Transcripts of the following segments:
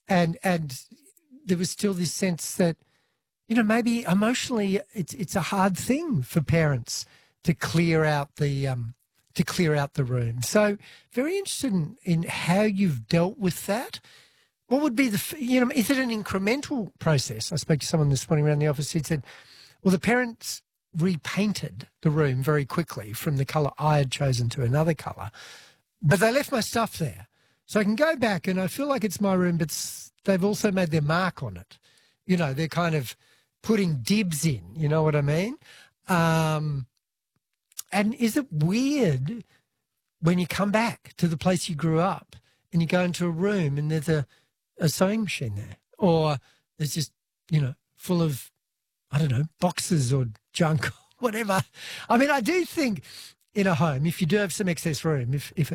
And there was still this sense that, maybe emotionally it's a hard thing for parents to clear out the room. So very interested in how you've dealt with that. What would be is it an incremental process? I spoke to someone this morning around the office who said, well, the parents repainted the room very quickly from the colour I had chosen to another colour, but they left my stuff there. So I can go back and I feel like it's my room, but they've also made their mark on it. They're kind of putting dibs in, you know what I mean? And is it weird when you come back to the place you grew up and you go into a room and there's a sewing machine there, or it's just, full of, I don't know, boxes or junk, or whatever. I mean, I do think in a home, if you do have some excess room, if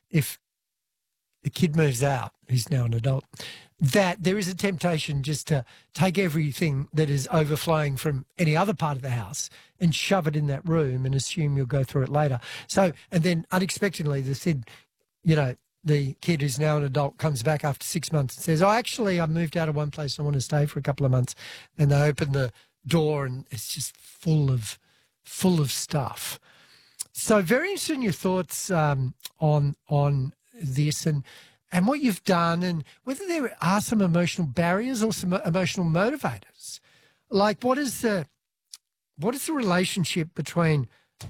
the kid moves out, who's now an adult, that there is a temptation just to take everything that is overflowing from any other part of the house and shove it in that room and assume you'll go through it later. So, and then unexpectedly, the kid who's now an adult comes back after 6 months and says, actually, I moved out of one place and I want to stay for a couple of months. And they open the door and it's just full of stuff. So very interested in your thoughts on this and what you've done, and whether there are some emotional barriers or some emotional motivators. Like, what is the relationship between,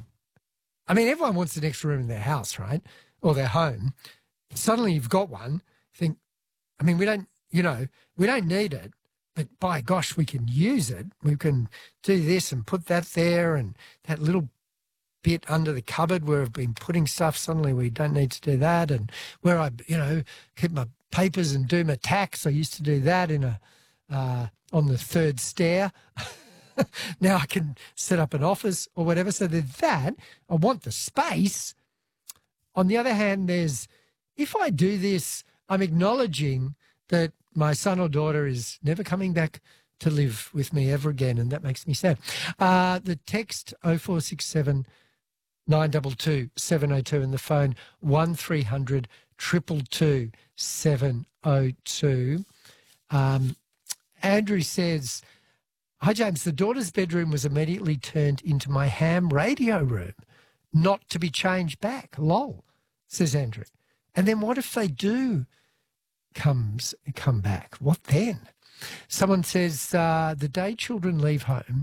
I mean, everyone wants an extra room in their house, right? Or their home. Suddenly you've got one, think, I mean, we don't need it, but by gosh, we can use it. We can do this and put that there, and that little bit under the cupboard where I've been putting stuff, suddenly we don't need to do that. And where I, keep my papers and do my tax, I used to do that on the third stair. Now I can set up an office or whatever. So there's that. I want the space. On the other hand, if I do this, I'm acknowledging that my son or daughter is never coming back to live with me ever again, and that makes me sad. The text 0467 922 702 and the phone 1300 222 702. Andrew says, hi, James, the daughter's bedroom was immediately turned into my ham radio room, not to be changed back. Lol, says Andrew. And then what if they do come back? What then? Someone says, the day children leave home,